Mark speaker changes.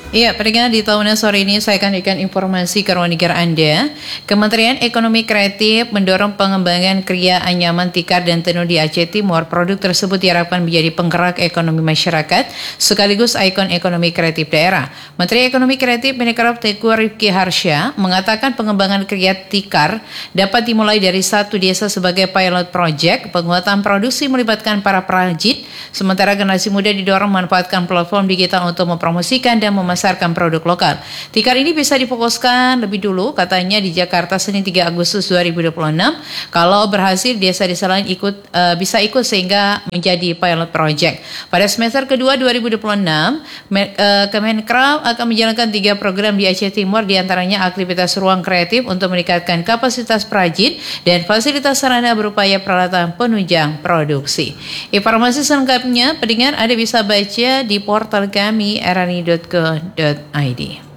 Speaker 1: Iya, pendengar di tahun sore ini saya akan berikan informasi ke ruang dengar Anda. Kementerian Ekonomi Kreatif mendorong pengembangan kriya anyaman tikar dan tenun di Aceh Timur. Produk tersebut diharapkan menjadi penggerak ekonomi masyarakat sekaligus ikon ekonomi kreatif daerah. Menteri Ekonomi Kreatif Mendekrab Tengku Rifki Harsha mengatakan pengembangan kriya tikar dapat dimulai dari satu desa sebagai pilot project. Penguatan produksi melibatkan para perajin, sementara generasi muda didorong memanfaatkan platform digital untuk mempromosikan dan memasarkan produk lokal. Tikar ini bisa difokuskan lebih dulu, katanya di Jakarta Senin 3 Agustus 2026. Kalau berhasil, desa-desa lain bisa ikut sehingga menjadi pilot project. Pada semester kedua 2026, Kemenkrab akan menjalankan 3 program di Aceh Timur, diantaranya aktivitas ruang kreatif untuk meningkatkan kapasitas perajin dan fasilitas sarana berupaya peralatan penunjang produksi. Informasi selengkapnya, pendengar Anda bisa baca di portal kami erani.co.id.